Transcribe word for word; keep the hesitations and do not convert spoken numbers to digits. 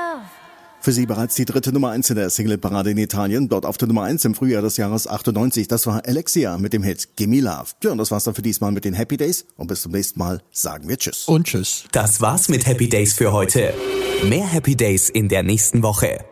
love. Für sie bereits die dritte Nummer eins in der Singleparade in Italien, dort auf der Nummer eins im Frühjahr des Jahres achtundneunzig. Das war Alexia mit dem Hit Gimme Love. Ja, und das war's dann für diesmal mit den Happy Days. Und bis zum nächsten Mal sagen wir Tschüss. Und Tschüss. Das war's mit Happy Days für heute. Mehr Happy Days in der nächsten Woche.